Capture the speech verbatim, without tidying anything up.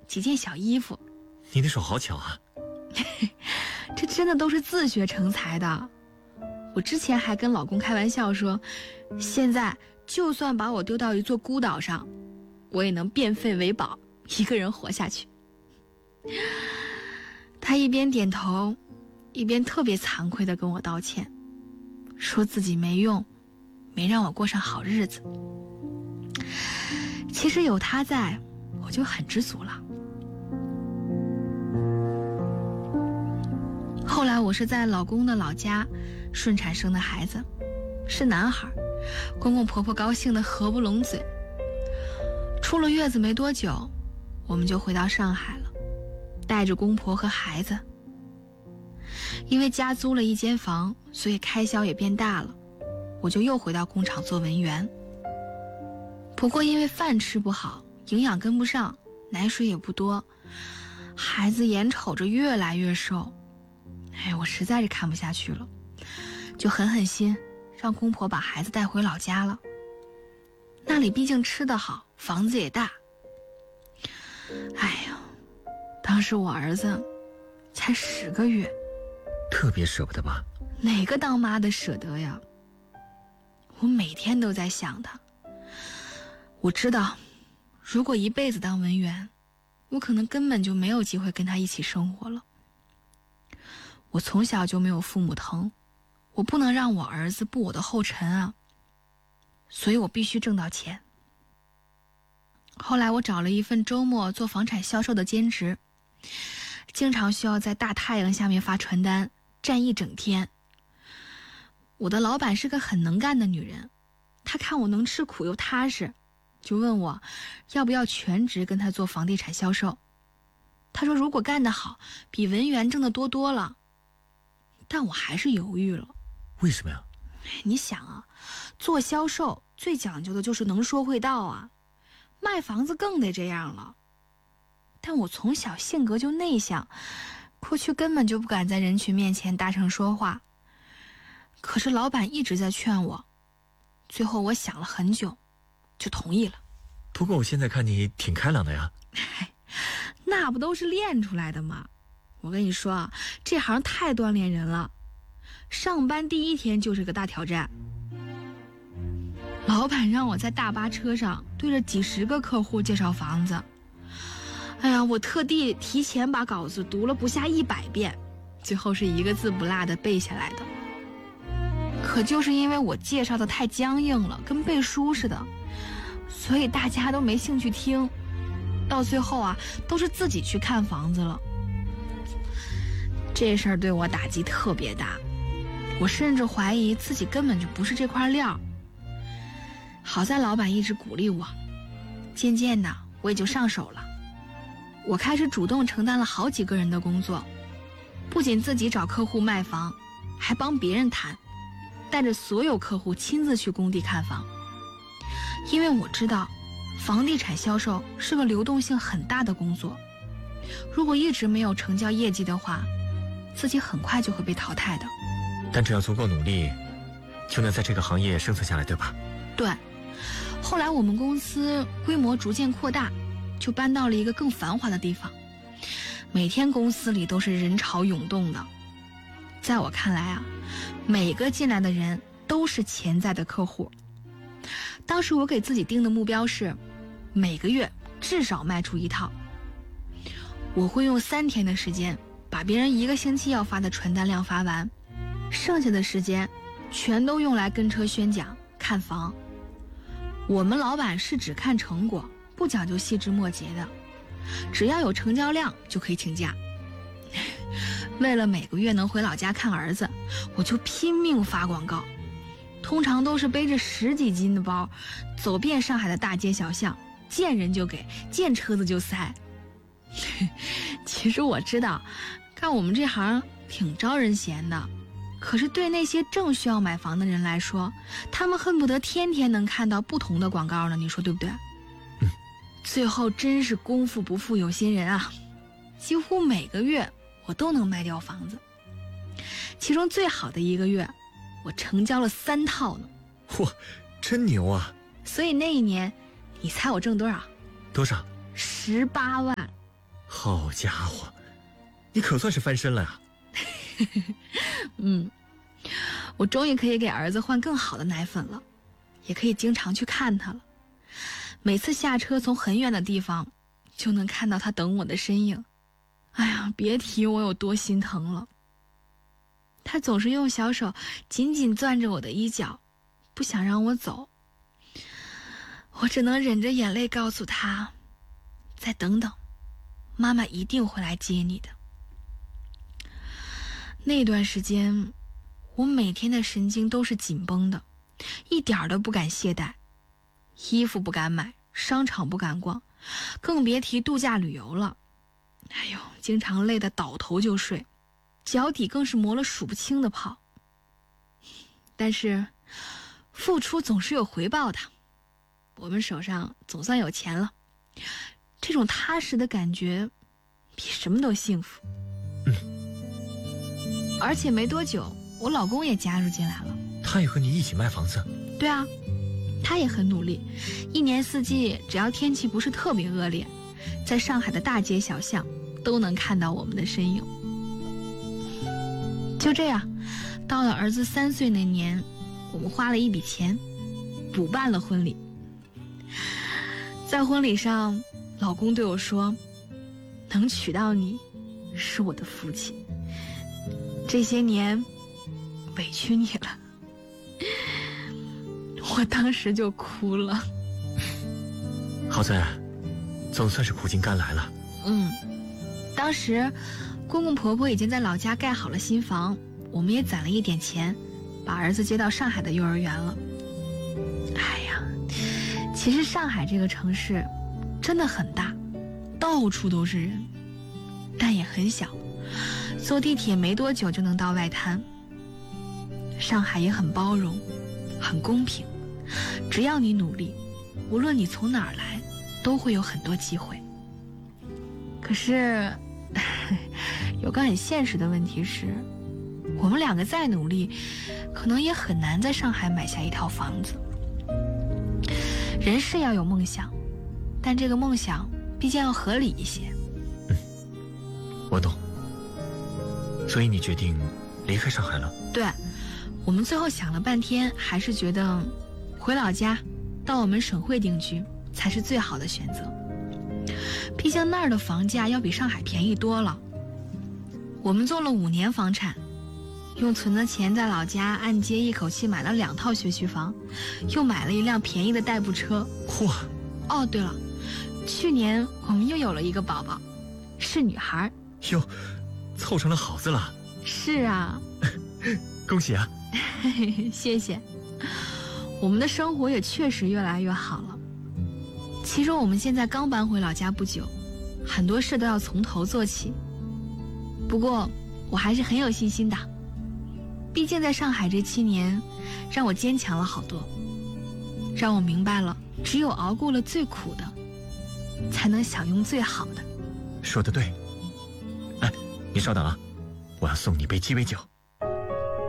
几件小衣服。 你的手好巧啊。 这真的都是自学成才的。我之前还跟老公开玩笑说，现在就算把我丢到一座孤岛上，我也能变废为宝，一个人活下去。他一边点头，一边特别惭愧地跟我道歉，说自己没用，没让我过上好日子。其实有他在，我就很知足了。后来我是在老公的老家顺产生的孩子，是男孩，公公婆婆高兴得合不拢嘴。出了月子没多久，我们就回到上海了，带着公婆和孩子。因为家租了一间房，所以开销也变大了，我就又回到工厂做文员。不过因为饭吃不好，营养跟不上，奶水也不多，孩子眼瞅着越来越瘦，哎，我实在是看不下去了，就狠狠心让公婆把孩子带回老家了。那里毕竟吃得好，房子也大。哎呀，当时我儿子才十个月， 特别舍不得吧？ 哪个当妈的舍得呀？我每天都在想他。我知道，如果一辈子当文员，我可能根本就没有机会跟他一起生活了。我从小就没有父母疼，我不能让我儿子步我的后尘啊，所以我必须挣到钱。后来我找了一份周末做房产销售的兼职，经常需要在大太阳下面发传单，站一整天。我的老板是个很能干的女人，她看我能吃苦又踏实，就问我要不要全职跟她做房地产销售。她说如果干得好，比文员挣得多多了。但我还是犹豫了。 为什么呀？ 你想啊，做销售最讲究的就是能说会道啊，卖房子更得这样了。但我从小性格就内向，过去根本就不敢在人群面前大声说话。可是老板一直在劝我，最后我想了很久，就同意了。 不过我现在看你挺开朗的呀。 那不都是练出来的吗？我跟你说啊，这行太锻炼人了，上班第一天就是个大挑战。老板让我在大巴车上对着几十个客户介绍房子，哎呀，我特地提前把稿子读了不下一百遍，最后是一个字不落的背下来的。可就是因为我介绍的太僵硬了，跟背书似的，所以大家都没兴趣听，到最后啊，都是自己去看房子了。这事儿对我打击特别大，我甚至怀疑自己根本就不是这块料。好在老板一直鼓励我，渐渐的我也就上手了。我开始主动承担了好几个人的工作，不仅自己找客户卖房，还帮别人谈，带着所有客户亲自去工地看房。因为我知道房地产销售是个流动性很大的工作，如果一直没有成交业绩的话，自己很快就会被淘汰的。 但只要足够努力，就能在这个行业生存下来，对吧？ 对。后来我们公司规模逐渐扩大，就搬到了一个更繁华的地方，每天公司里都是人潮涌动的。在我看来啊，每个进来的人都是潜在的客户。当时我给自己定的目标是每个月至少卖出一套。我会用三天的时间把别人一个星期要发的传单量发完，剩下的时间全都用来跟车宣讲看房。我们老板是只看成果，不讲究细枝末节的，只要有成交量就可以请假。为了每个月能回老家看儿子，我就拼命发广告，通常都是背着十几斤的包，走遍上海的大街小巷，见人就给，见车子就塞。其实我知道干我们这行挺招人嫌的，可是对那些正需要买房的人来说，他们恨不得天天能看到不同的广告呢，你说对不对？ 嗯。 最后真是功夫不负有心人啊，几乎每个月我都能卖掉房子。其中最好的一个月，我成交了三套呢。 嚯，真牛啊！ 所以那一年，你猜我挣多少？ 多少？ 十八万。 好家伙，你可算是翻身了呀！ 嗯，我终于可以给儿子换更好的奶粉了，也可以经常去看他了。每次下车从很远的地方就能看到他等我的身影，哎呀，别提我有多心疼了。他总是用小手紧紧攥着我的衣角，不想让我走。我只能忍着眼泪告诉他，再等等，妈妈一定会来接你的。那段时间，我每天的神经都是紧绷的，一点儿都不敢懈怠，衣服不敢买，商场不敢逛，更别提度假旅游了。哎呦，经常累得倒头就睡，脚底更是磨了数不清的泡。但是，付出总是有回报的，我们手上总算有钱了，这种踏实的感觉，比什么都幸福。而且没多久，我老公也加入进来了。 他也和你一起卖房子？ 对啊，他也很努力，一年四季只要天气不是特别恶劣，在上海的大街小巷都能看到我们的身影。就这样，到了儿子三岁那年，我们花了一笔钱补办了婚礼。在婚礼上，老公对我说，能娶到你是我的福气，这些年委屈你了。我当时就哭了。 好在总算是苦尽甘来了。 嗯，当时公公婆婆已经在老家盖好了新房，我们也攒了一点钱，把儿子接到上海的幼儿园了。哎呀，其实上海这个城市真的很大，到处都是人，但也很小，坐地铁没多久就能到外滩。上海也很包容，很公平，只要你努力，无论你从哪儿来，都会有很多机会。可是有个很现实的问题是，我们两个再努力，可能也很难在上海买下一套房子。人是要有梦想，但这个梦想毕竟要合理一些。 嗯，我懂。所以你决定离开上海了？ 对，我们最后想了半天，还是觉得回老家，到我们省会定居才是最好的选择。毕竟那儿的房价要比上海便宜多了。我们做了五年房产，用存的钱在老家按揭一口气买了两套学区房，又买了一辆便宜的代步车。 嚯！ 哦，对了，去年我们又有了一个宝宝，是女孩。 哟，凑成了好字了。 是啊。 恭喜啊。 谢谢。我们的生活也确实越来越好了。其实我们现在刚搬回老家不久，很多事都要从头做起。不过我还是很有信心的，毕竟在上海这七年让我坚强了好多，让我明白了只有熬过了最苦的，才能享用最好的。 说得对。哎，你稍等啊，我要送你杯鸡尾酒。